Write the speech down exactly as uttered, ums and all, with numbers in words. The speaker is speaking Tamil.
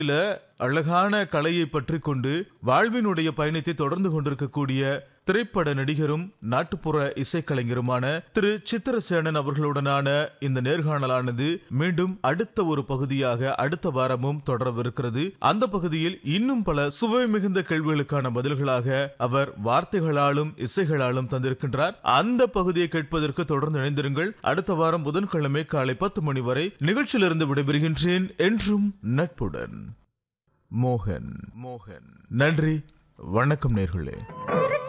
அழகான கலையை பற்றி கொண்டு வாழ்வினுடைய பயணத்தை தொடர்ந்து கொண்டிருக்கக்கூடிய திரைப்பட நடிகரும் நாட்டுப்புற இசைக்கலைஞருமான திரு சித்திரசேனன் அவர்களுடனான இந்த நேர்காணலானது மீண்டும் அடுத்த ஒரு பகுதியாக அடுத்த வாரமும் தொடரவிருக்கிறது. அந்த பகுதியில் இன்னும் பல சுவை மிகுந்த கேள்விகளுக்கான பதில்களாக அவர் வார்த்தைகளாலும் இசைகளாலும் தந்திருக்கின்றார். அந்த பகுதியை கேட்பதற்கு தொடர்ந்து இணைந்திருங்கள். அடுத்த வாரம் புதன்கிழமை காலை பத்து மணி வரை நிகழ்ச்சியிலிருந்து விடைபெறுகின்றேன். என்றும் நட்புடன் மோகன். மோகன் நன்றி. வணக்கம் நேர்களே.